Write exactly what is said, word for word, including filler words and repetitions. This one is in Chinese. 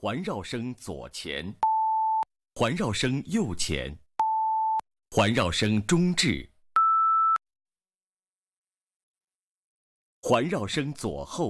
环绕声左前，环绕声右前，环绕声中置，环绕声左后。